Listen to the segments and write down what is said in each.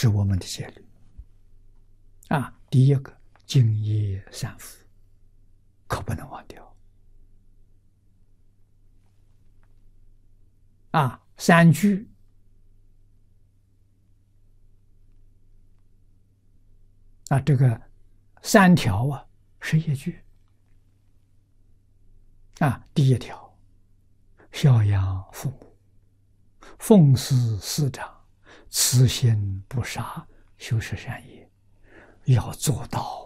是我们的戒律。第一个敬业三福，可不能忘掉。三句这个三条是一句。第一条，孝养父母，奉事师长，慈心不杀，修持善业，要做到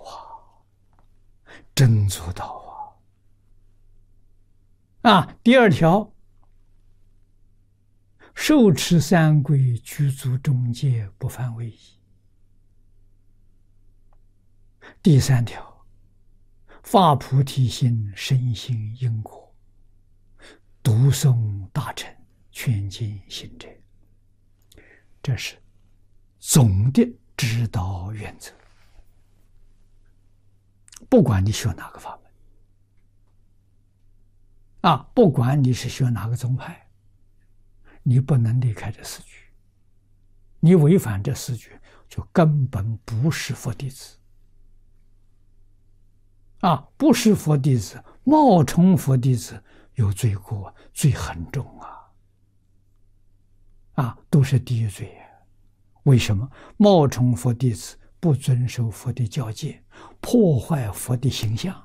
真做到第二条，受持三规，具足中戒，不犯违仪。第三条，发菩提心，深信因果，读诵大乘，劝进行者。这是总的指导原则。不管你学哪个法门不管你是学哪个宗派，你不能离开这四句。你违反这四句，就根本不是佛弟子不是佛弟子，冒充佛弟子有罪过，罪很重都是地狱罪。为什么？冒充佛弟子，不遵守佛的教戒，破坏佛的形象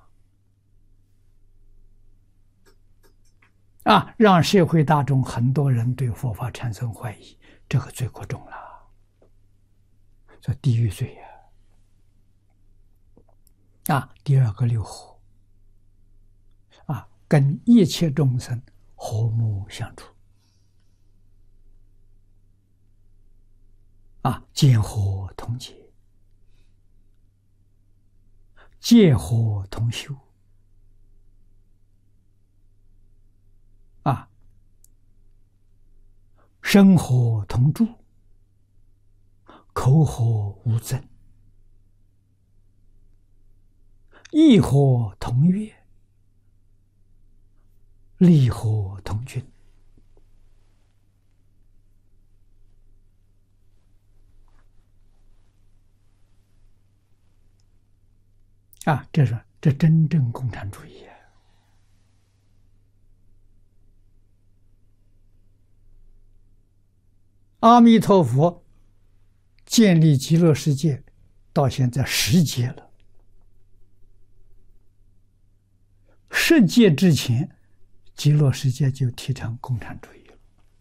让社会大众很多人对佛法产生怀疑，这个罪过重了，这地狱罪第二个六和跟一切众生和睦相处见和同结，戒和同修身和同住，口和无争，意和同悦，利和同均这真正共产主义阿弥陀佛建立极乐世界到现在10劫了，10劫之前极乐世界就提倡共产主义了，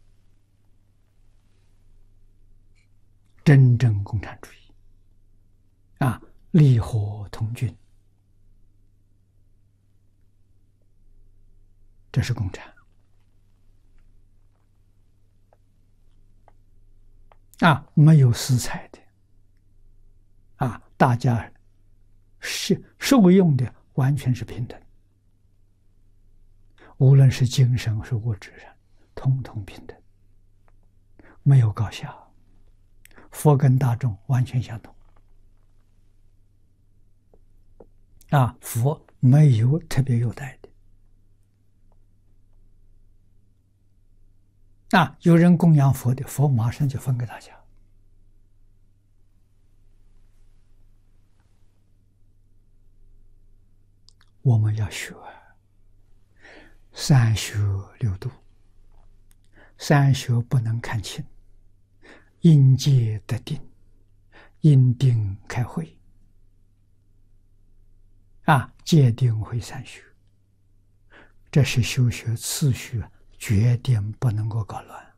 真正共产主义利和同均，这是共产没有私财的大家受用的完全是平等，无论是精神是物质上通通平等，没有高下，佛跟大众完全相同佛没有特别优待的有人供养佛的，佛马上就分给大家我们要学三学六度，三学不能看轻，因戒得定，因定开慧戒定慧三学，这是修学次序决定不能够搞乱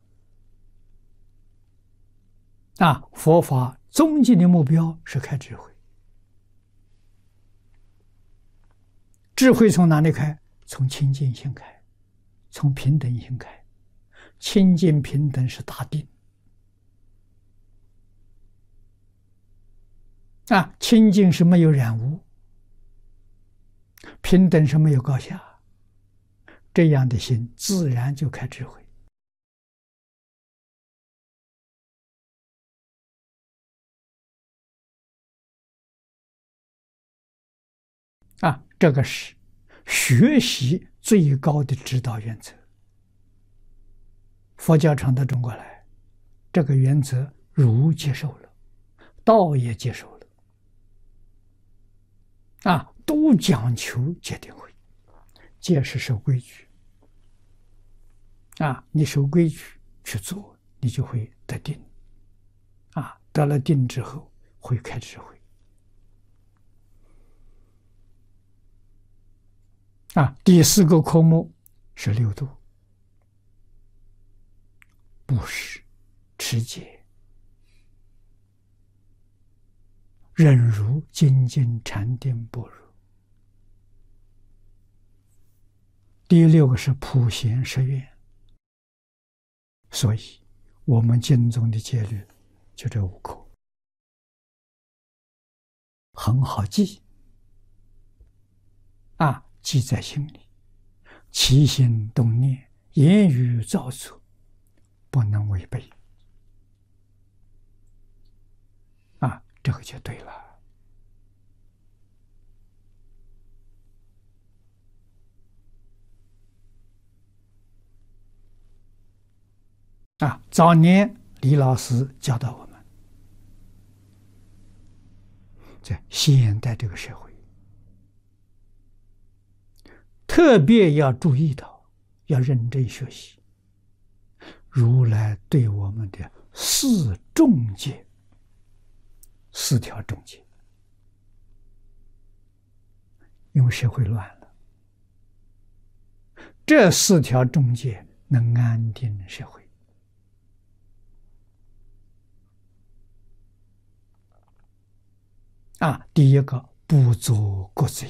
佛法终极的目标是开智慧，智慧从哪里开？从清净心开，从平等心开。清净平等是大定清净是没有染污，平等是没有高下，这样的心自然就开智慧这个是学习最高的指导原则。佛教传到中国来，这个原则儒接受了， 道也接受了，都讲求戒定慧。戒是守规矩，你守规矩去做，你就会得定，得了定之后会开智慧。第4个科目是六度：布施、持戒、忍辱、精进、禅定、般若。第6个是普贤十愿。所以我们经中的戒律就这5科，很好记，记在心里，起心动念，言语造作，不能违背，这个就对了。早年李老师教导我们，在现代这个社会，特别要注意到，要认真学习如来对我们的4重戒，4条重戒。因为社会乱了，这4条重戒能安定社会。第1个，不作国贼，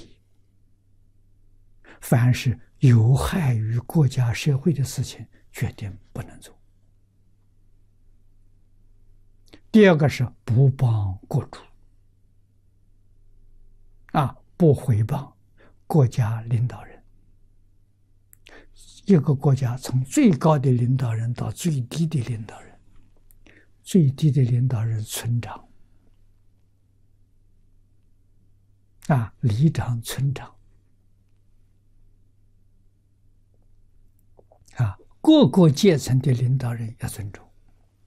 凡是有害于国家社会的事情，决定不能做。第2个是不帮国主，不毁谤国家领导人。一个国家从最高的领导人到最低的领导人，最低的领导人村长，里长、村长，各个阶层的领导人要尊重，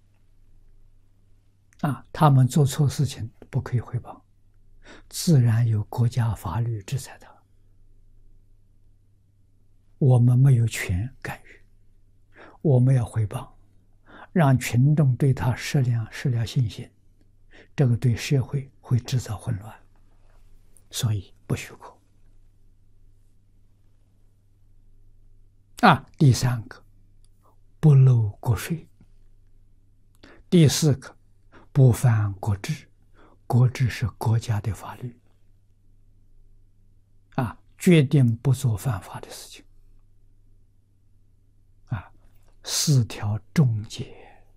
他们做错事情不可以汇报，自然有国家法律制裁他，我们没有权干预，我们要汇报，让群众对他失了信心，这个对社会会制造混乱，所以不许可。第3个，不漏国税。第4个，不犯国制。国制是国家的法律，决定不做犯法的事情。4条重戒，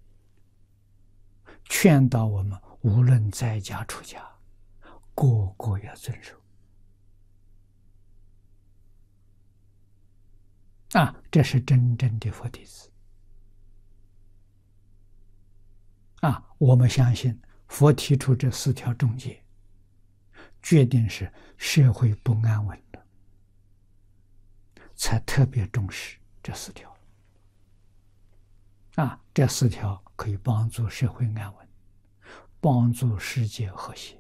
劝导我们无论在家出家，个个要遵守。这是真正的佛弟子。我们相信佛提出这4条重戒，决定是社会不安稳的，才特别重视这4条。这4条可以帮助社会安稳，帮助世界和谐。